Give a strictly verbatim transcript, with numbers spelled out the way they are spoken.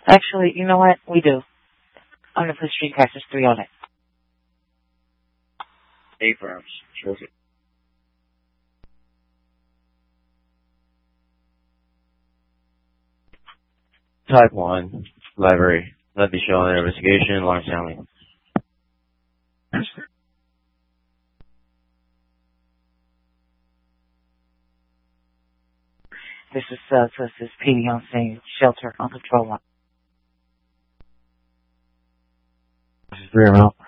Actually, you know what? We do. I'm going to put Streetcasters three on it. A-firms. Terrific. Type one. Library. Let me show an investigation. Alarm sounding. This is, uh, this is P D on scene. Shelter on control line. This is three M L.